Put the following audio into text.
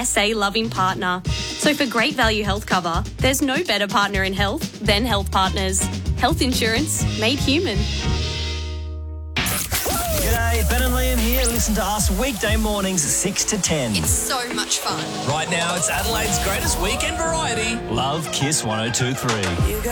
SA loving partner. So for great value health cover, there's no better partner in health than Health Partners. Health insurance made human. G'day, Ben and Liam here. Listen to us weekday mornings 6 to 10. It's so much fun. Right now, it's Adelaide's greatest weekend variety. Love Kiss 102.3.